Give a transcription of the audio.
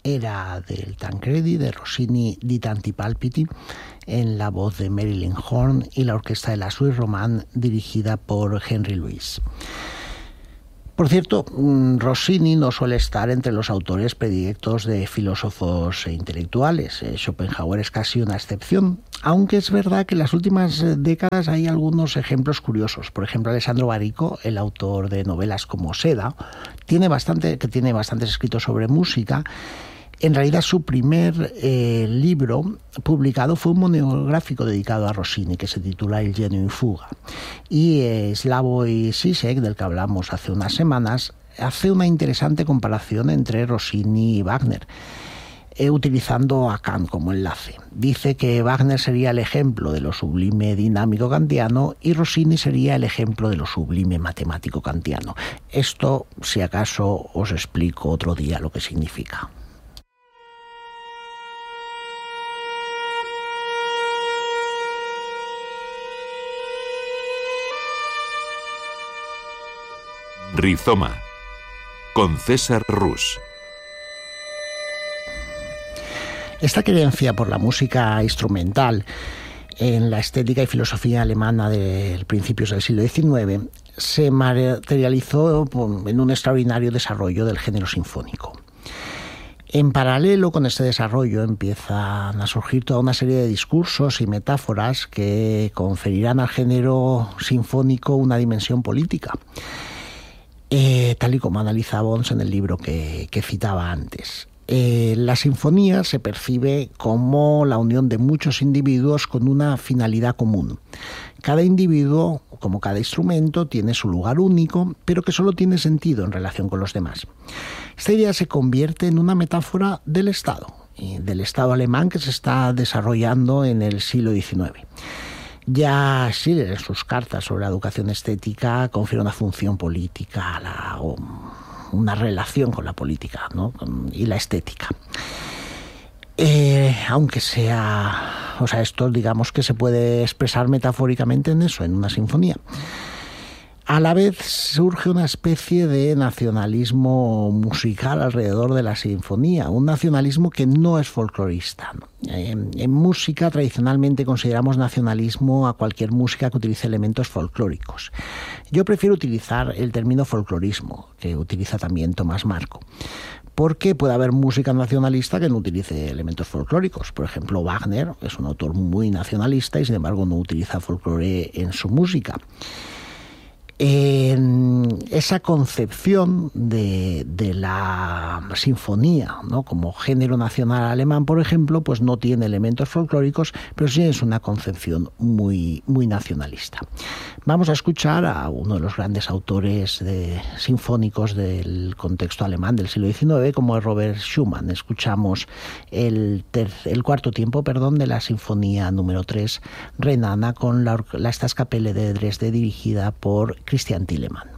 era del Tancredi, de Rossini di Tanti Palpiti, en la voz de Marilyn Horne, y la orquesta de la Suisse Romande, dirigida por Henry Louis. Por cierto, Rossini no suele estar entre los autores predilectos de filósofos e intelectuales. Schopenhauer es casi una excepción, aunque es verdad que en las últimas décadas hay algunos ejemplos curiosos. Por ejemplo, Alessandro Barico, el autor de novelas como Seda, tiene bastantes escritos sobre música. En realidad, su primer libro publicado fue un monográfico dedicado a Rossini, que se titula Il genio in fuga. Y Slavoj Žižek, del que hablamos hace unas semanas, hace una interesante comparación entre Rossini y Wagner, utilizando a Kant como enlace. Dice que Wagner sería el ejemplo de lo sublime dinámico kantiano y Rossini sería el ejemplo de lo sublime matemático kantiano. Esto, si acaso, os explico otro día lo que significa. Rizoma, con César Rus. Esta creencia por la música instrumental en la estética y filosofía alemana de principios del siglo XIX se materializó en un extraordinario desarrollo del género sinfónico. En paralelo con este desarrollo empiezan a surgir toda una serie de discursos y metáforas que conferirán al género sinfónico una dimensión política. Tal y como analiza Bons en el libro que citaba antes. La sinfonía se percibe como la unión de muchos individuos con una finalidad común. Cada individuo, como cada instrumento, tiene su lugar único, pero que solo tiene sentido en relación con los demás. Esta idea se convierte en una metáfora del Estado alemán que se está desarrollando en el siglo XIX. Ya Schiller, en sus cartas sobre la educación estética, confiere una función política, una relación con la política, ¿no? Y la estética. Aunque esto digamos que se puede expresar metafóricamente en eso, en una sinfonía. A la vez surge una especie de nacionalismo musical alrededor de la sinfonía, un nacionalismo que no es folclorista. En música tradicionalmente consideramos nacionalismo a cualquier música que utilice elementos folclóricos. Yo prefiero utilizar el término folclorismo, que utiliza también Tomás Marco, porque puede haber música nacionalista que no utilice elementos folclóricos. Por ejemplo, Wagner es un autor muy nacionalista y sin embargo no utiliza folclore en su música. Esa concepción de la sinfonía, ¿no?, como género nacional alemán, por ejemplo, pues no tiene elementos folclóricos, pero sí es una concepción muy, muy nacionalista. Vamos a escuchar a uno de los grandes autores sinfónicos del contexto alemán del siglo XIX, como es Robert Schumann. Escuchamos el cuarto tiempo de la Sinfonía número 3, Renana, con la Staatskapelle de Dresde, dirigida por Christian Thielemann.